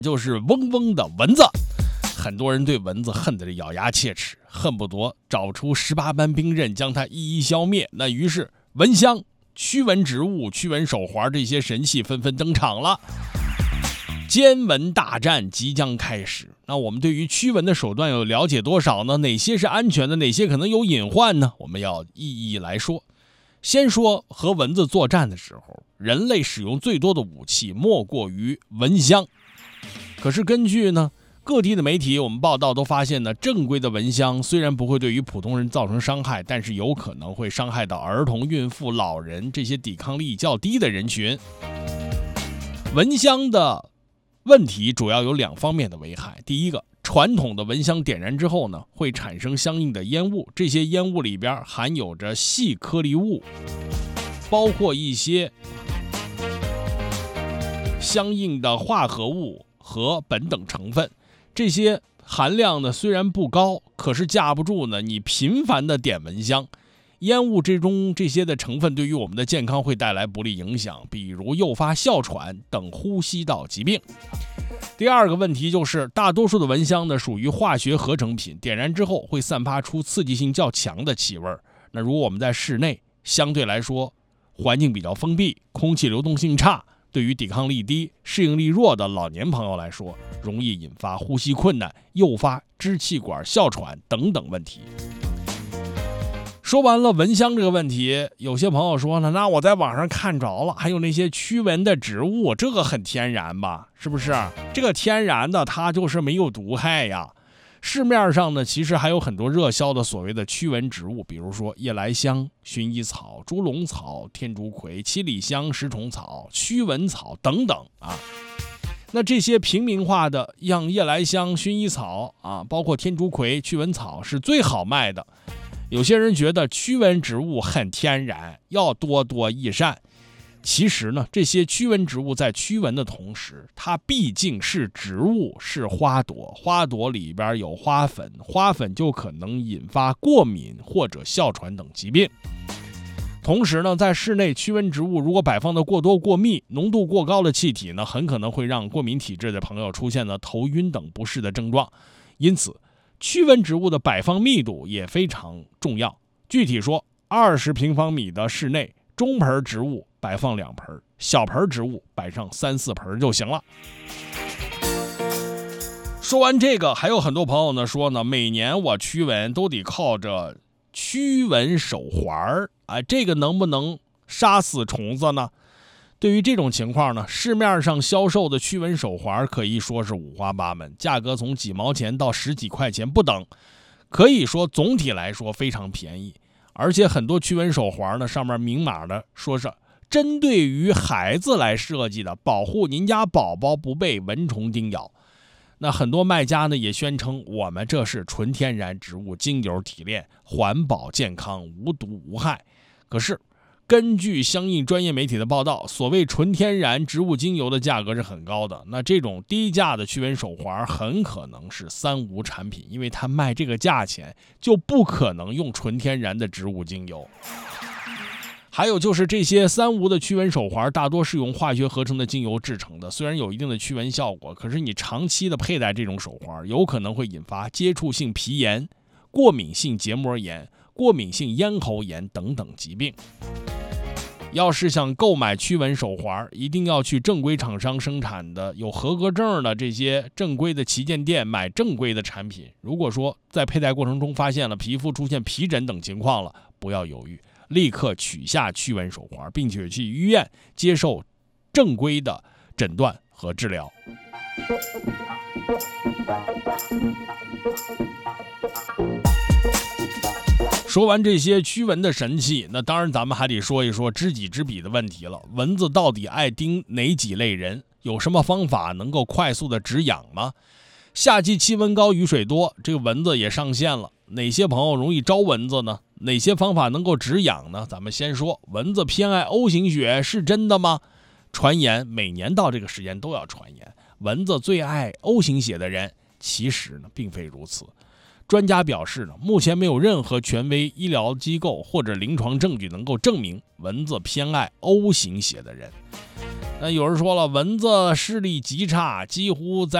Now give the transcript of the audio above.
就是嗡嗡的蚊子。很多人对蚊子恨得是咬牙切齿，恨不得找出18般兵刃将它一一消灭。那于是蚊香、驱蚊植物、驱蚊手环这些神器纷纷登场了。歼蚊大战即将开始。那我们对于驱蚊的手段有了解多少呢？哪些是安全的，哪些可能有隐患呢？我们要一一来说。先说和蚊子作战的时候，人类使用最多的武器莫过于蚊香。可是根据各地的媒体我们报道都发现呢，正规的蚊香虽然不会对于普通人造成伤害，但是有可能会伤害到儿童、孕妇、老人这些抵抗力较低的人群。蚊香的问题主要有2方面的危害。第一个，传统的蚊香点燃之后呢，会产生相应的烟雾，这些烟雾里边含有着细颗粒物，包括一些相应的化合物和苯等成分。这些含量呢虽然不高，可是架不住呢你频繁的点蚊香，烟雾之中这些的成分对于我们的健康会带来不利影响，比如诱发哮喘等呼吸道疾病。第二个问题就是，大多数的蚊香呢属于化学合成品，点燃之后会散发出刺激性较强的气味。那如果我们在室内，相对来说环境比较封闭，空气流动性差，对于抵抗力低、适应力弱的老年朋友来说，容易引发呼吸困难，诱发支气管哮喘等等问题。说完了蚊香这个问题，有些朋友说呢，那我在网上看着了，还有那些驱蚊的植物，这个很天然吧？是不是？这个天然的它就是没有毒害呀。市面上呢，其实还有很多热销的所谓的驱蚊植物，比如说夜来香、薰衣草、猪笼草、天竺葵、七里香、食虫草、驱蚊草等等啊。那这些平民化的，像夜来香、薰衣草啊，包括天竺葵、驱蚊草是最好卖的。有些人觉得驱蚊植物很天然，要多多益善。其实呢，这些驱蚊植物在驱蚊的同时，它毕竟是植物，是花朵，花朵里边有花粉，花粉就可能引发过敏或者哮喘等疾病。同时呢，在室内驱蚊植物如果摆放的过多过密，浓度过高的气体呢，很可能会让过敏体质的朋友出现了头晕等不适的症状。因此驱蚊植物的摆放密度也非常重要。具体说，20平方米的室内，中盆植物摆放2盆，小盆植物摆上3、4盆就行了。说完这个，还有很多朋友呢说呢，每年我驱蚊都得靠着驱蚊手环这个能不能杀死虫子呢？对于这种情况呢，市面上销售的驱蚊手环可以说是五花八门，价格从几毛钱到10几块钱不等，可以说总体来说非常便宜。而且很多驱蚊手环呢，上面明码的说是针对于孩子来设计的，保护您家宝宝不被蚊虫叮咬。那很多卖家呢也宣称，我们这是纯天然植物精油提炼，环保健康，无毒无害。可是根据相应专业媒体的报道，所谓纯天然植物精油的价格是很高的，那这种低价的驱蚊手环很可能是3无产品，因为它卖这个价钱就不可能用纯天然的植物精油。还有就是这些3无的驱蚊手环大多是用化学合成的精油制成的，虽然有一定的驱蚊效果，可是你长期的佩戴这种手环有可能会引发接触性皮炎、过敏性结膜炎、过敏性咽喉炎等等疾病。要是想购买驱蚊手环，一定要去正规厂商生产的、有合格证的这些正规的旗舰店买正规的产品。如果说在佩戴过程中发现了皮肤出现皮疹等情况了，不要犹豫，立刻取下驱蚊手环，并且去医院接受正规的诊断和治疗。说完这些驱蚊的神器，那当然咱们还得说一说知己知彼的问题了。蚊子到底爱叮哪几类人？有什么方法能够快速的止痒吗？夏季气温高，雨水多，这个蚊子也上线了。哪些朋友容易招蚊子呢？哪些方法能够止痒呢？咱们先说，蚊子偏爱 O 型血是真的吗？传言每年到这个时间都要传言，蚊子最爱 O 型血的人，其实呢并非如此。专家表示呢，目前没有任何权威医疗机构或者临床证据能够证明蚊子偏爱 O 型血的人。 那有人说了，蚊子视力极差，几乎在